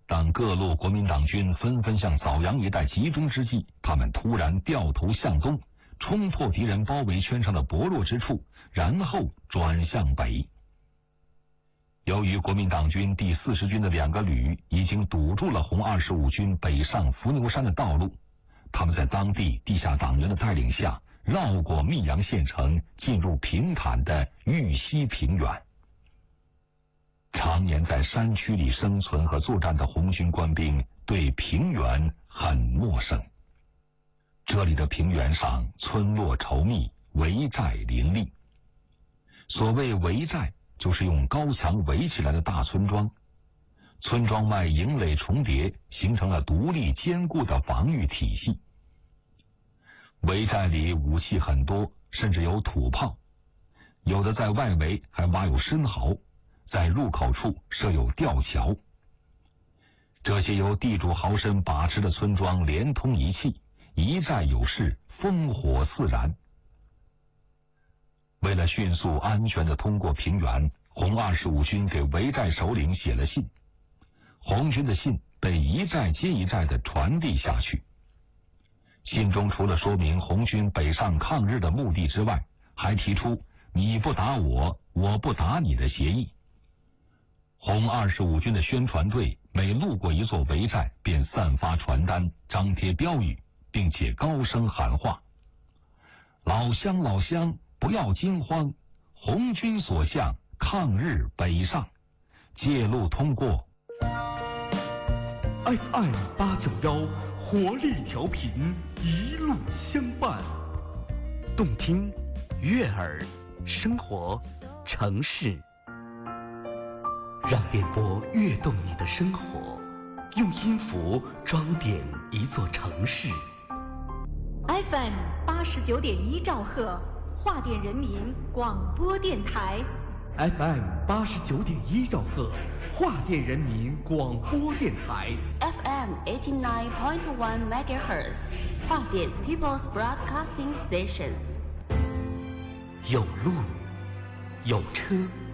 当各路国民党军纷纷向枣阳一带集中之际，他们突然掉头向东，冲破敌人包围圈上的薄弱之处，然后转向北。由于国民党军第40军的2个旅已经堵住了红25军北上伏牛山的道路，他们在当地地下党员的带领下，绕过密阳县城，进入平坦的玉溪平原。常年在山区里生存和作战的红军官兵对平原很陌生。这里的平原上村落稠密，围寨林立。所谓围寨，就是用高墙围起来的大村庄，村庄外营垒重叠，形成了独立坚固的防御体系。围寨里武器很多，甚至有土炮，有的在外围还挖有深壕，在入口处设有吊桥。这些由地主豪绅把持的村庄连通一气，一寨有事，烽火四燃。为了迅速安全地通过平原，红25军给围寨首领写了信，红军的信被一寨接一寨地传递下去。信中除了说明红军北上抗日的目的之外，还提出你不打我，我不打你的协议。红25军的宣传队每路过一座围寨，便散发传单，张贴标语，并且高声喊话：老乡老乡，不要惊慌，红军所向，抗日北上，借路通过。 FM891活力调频，一路相伴， 动听、悦耳、生活、城市，让电波跃动你的生活，用音符装点一座城市。 FM89.1兆赫，华电人民广播电台。 FM89.1兆赫，华电人民广播电台。 FM89.1 MHz， 华电 People's Broadcasting Station。 有路，有车。